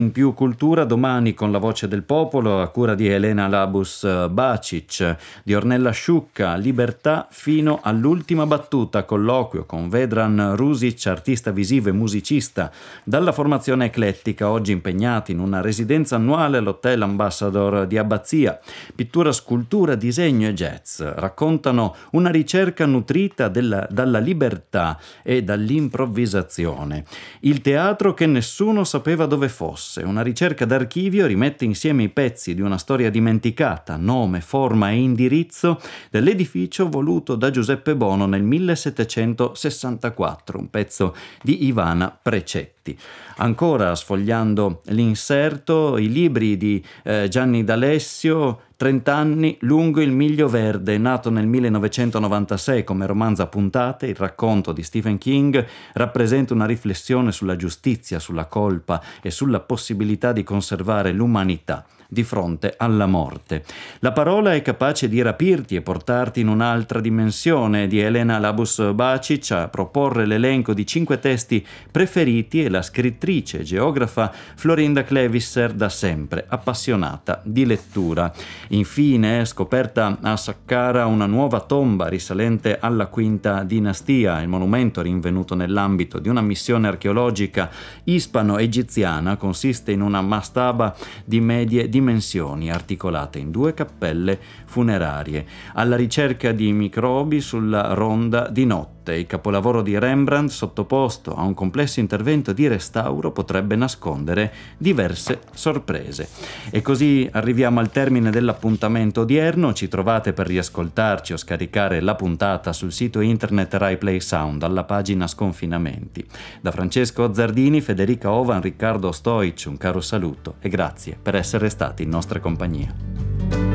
In più cultura domani con La voce del popolo a cura di Elena Labus Bacic, di Ornella Sciucca, Libertà fino all'ultima battuta, colloquio con Vedran Rusic, artista visivo e musicista dalla formazione eclettica, oggi impegnati in una residenza annuale all'Hotel Ambassador di Abbazia. Pittura, scultura, disegno e jazz raccontano una ricerca nutrita dalla libertà e dall'improvvisazione. Il teatro che nessuno sapeva dove fosse. Una ricerca d'archivio rimette insieme i pezzi di una storia dimenticata, nome, forma e indirizzo dell'edificio voluto da Giuseppe Bono nel 1764, un pezzo di Ivana Precetti. Ancora sfogliando l'inserto, i libri di Gianni D'Alessio, 30 anni lungo il Miglio Verde, nato nel 1996 come romanzo a puntate, il racconto di Stephen King rappresenta una riflessione sulla giustizia, sulla colpa e sulla possibilità di conservare l'umanità di fronte alla morte. La parola è capace di rapirti e portarti in un'altra dimensione, di Elena Labus Bacic a proporre l'elenco di 5 testi preferiti e la scrittrice e geografa Florinda Clevisser, da sempre appassionata di lettura. Infine, scoperta a Saqqara una nuova tomba risalente alla V dinastia. Il monumento, rinvenuto nell'ambito di una missione archeologica ispano-egiziana, consiste in una mastaba di medie dimensioni articolate in 2 cappelle funerarie, alla ricerca di microbi sulla ronda di notte. Il capolavoro di Rembrandt, sottoposto a un complesso intervento di restauro, potrebbe nascondere diverse sorprese. E così arriviamo al termine dell'appuntamento odierno. Ci trovate per riascoltarci o scaricare la puntata sul sito internet Rai Play Sound alla pagina Sconfinamenti. Da Francesco Zardini, Federica Ovan, Riccardo Stoic, un caro saluto e grazie per essere stati in nostra compagnia.